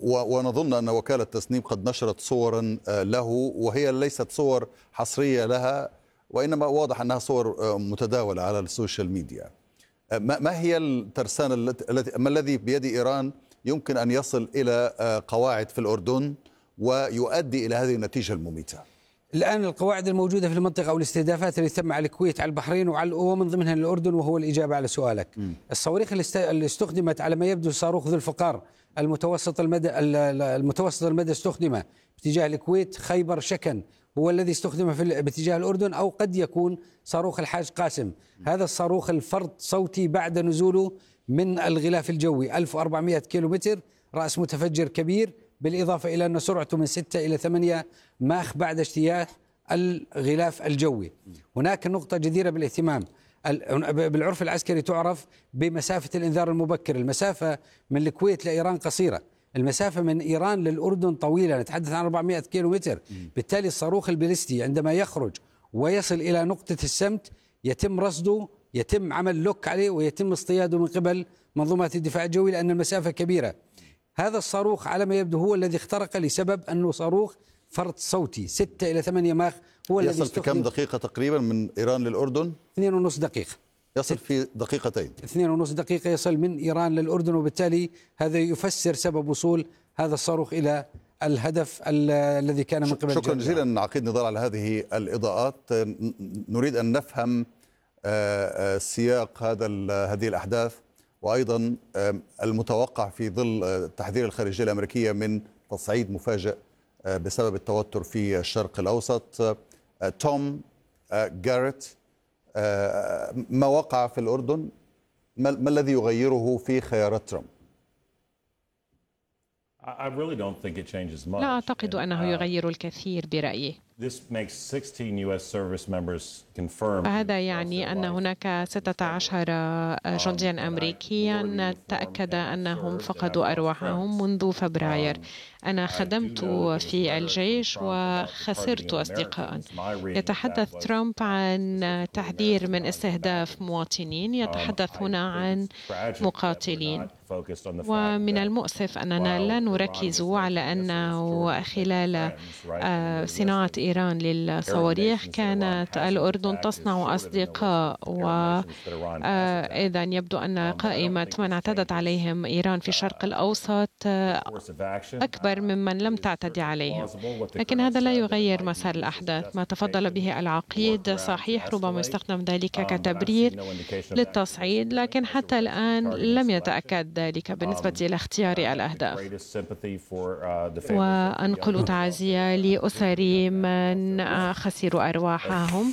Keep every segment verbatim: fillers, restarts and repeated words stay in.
ونظن أن وكالة تسنيم قد نشرت صورا له، وهي ليست صور حصرية لها، وإنما واضح أنها صور متداولة على السوشيال ميديا. ما هي الترسانة التي ما الذي بيد إيران يمكن أن يصل إلى قواعد في الأردن ويؤدي إلى هذه النتيجة المميتة؟ الآن القواعد الموجودة في المنطقة أو الاستهدافات اللي تم على الكويت، على البحرين، وعلى ومن ضمنها الأردن، وهو الإجابة على سؤالك. م. الصواريخ اللي استخدمت على ما يبدو صاروخ ذو الفقار المتوسط المدى المتوسط المدى استخدم باتجاه الكويت. خيبر شكن هو الذي استخدم في باتجاه الأردن، أو قد يكون صاروخ الحاج قاسم. م. هذا الصاروخ الفرد صوتي بعد نزوله من الغلاف الجوي ألف وأربعمائة كيلومتر، رأس متفجر كبير، بالإضافة إلى أن سرعته من ستة إلى ثمانية ماخ بعد اجتياح الغلاف الجوي. هناك نقطة جديرة بالاهتمام، بالعرف العسكري تعرف بمسافة الإنذار المبكر. المسافة من الكويت لإيران قصيرة، المسافة من إيران للأردن طويلة، نتحدث عن أربعمائة كيلومتر. بالتالي الصاروخ الباليستي عندما يخرج ويصل إلى نقطة السمت يتم رصده، يتم عمل لوك عليه، ويتم اصطياده من قبل منظومات الدفاع الجوي، لأن المسافة كبيرة. هذا الصاروخ على ما يبدو هو الذي اخترق لسبب أنه صاروخ فرد صوتي ستة إلى ثمانية ماخ. هو الذي يصل في كم دقيقة تقريبا من إيران للأردن؟ اثنين ونص دقيقة. يصل في دقيقتين. اثنين ونص دقيقة يصل من إيران للأردن، وبالتالي هذا يفسر سبب وصول هذا الصاروخ إلى الهدف الذي كان من قبل. شكرا جزيلا عقيد نضال على هذه الإضاءات. نريد أن نفهم سياق هذا هذه الأحداث، وأيضا المتوقع في ظل تحذير الخارجية الأمريكية من تصعيد مفاجئ بسبب التوتر في الشرق الأوسط. توم جاريت، ما وقع في الأردن ما الذي يغيره في خيارات ترامب؟ لا أعتقد أنه يغير الكثير برأيي. هذا يعني أن هناك ستة عشر جنديا أمريكيا تأكد أنهم فقدوا أرواحهم منذ فبراير. أنا خدمت في الجيش وخسرت أصدقاء. يتحدث ترامب عن تحذير من استهداف مواطنين، يتحدث هنا عن مقاتلين. ومن المؤسف أننا لا نركز على أنه خلال صناعة إيران للصواريخ كانت الأردن تصنع أصدقاء، وإذا يبدو أن قائمة من اعتدت عليهم إيران في الشرق الأوسط أكبر ممن لم تعتدي عليهم. لكن هذا لا يغير مسار الأحداث. ما تفضل به العقيد صحيح، ربما يستخدم ذلك كتبرير للتصعيد، لكن حتى الآن لم يتأكد ذلك بالنسبة إلى اختيار الأهداف. وأنقل تعزية لأسر من خسروا أرواحهم.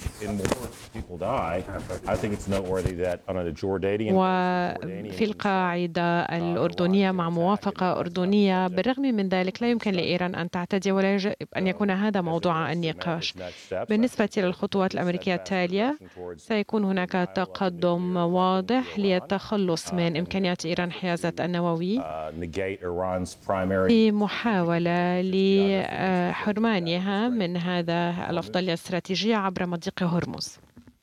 وفي القاعدة الأردنية مع موافقة أردنية. بالرغم من ذلك لا يمكن لإيران أن تعتدي، ولا يجب أن يكون هذا موضوع النقاش. بالنسبة للخطوات الأمريكية التالية، سيكون هناك تقدم واضح للتخلص من إمكانيات إيران حيازة النووي في محاولة لحرمانها من هذا الأفضلية الاستراتيجية عبر مضيق هرمز.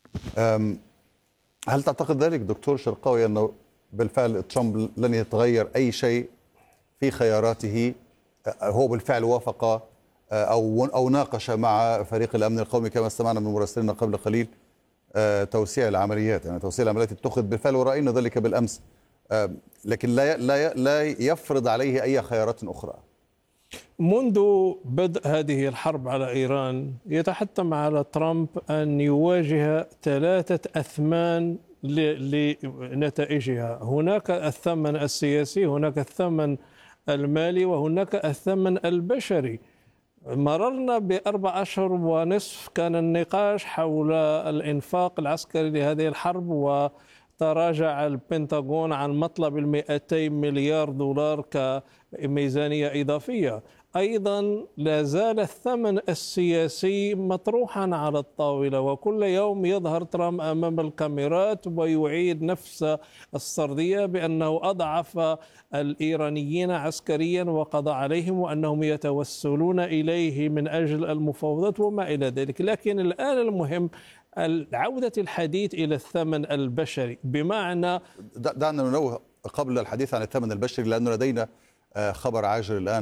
هل تعتقد ذلك دكتور شرقاوي أنه بالفعل ترامب لن يتغير أي شيء في خياراته؟ هو بالفعل وافق أو أو ناقش مع فريق الأمن القومي كما استمعنا من مراسلنا قبل قليل توسيع العمليات، يعني توسيع العمليات اتخذ بالفعل ورأينا ذلك بالأمس، لكن لا لا لا يفرض عليه أي خيارات أخرى. منذ بدء هذه الحرب على إيران يتحتم على ترامب أن يواجه ثلاثة أثمان لنتائجها. هناك الثمن السياسي، هناك الثمن المالي، وهناك الثمن البشري. مررنا بأربع أشهر ونصف كان النقاش حول الإنفاق العسكري لهذه الحرب، و تراجع البنتاغون عن مطلب المئتي مليار دولار كميزانية إضافية. أيضا لا زال الثمن السياسي مطروحا على الطاولة، وكل يوم يظهر ترامب أمام الكاميرات ويعيد نفس السردية بأنه أضعف الإيرانيين عسكريا وقضى عليهم، وأنهم يتوسلون إليه من أجل المفاوضات وما إلى ذلك. لكن الآن المهم عودة الحديث إلى الثمن البشري، بمعنى دعنا ننوه قبل الحديث عن الثمن البشري، لأنه لدينا خبر عاجل الآن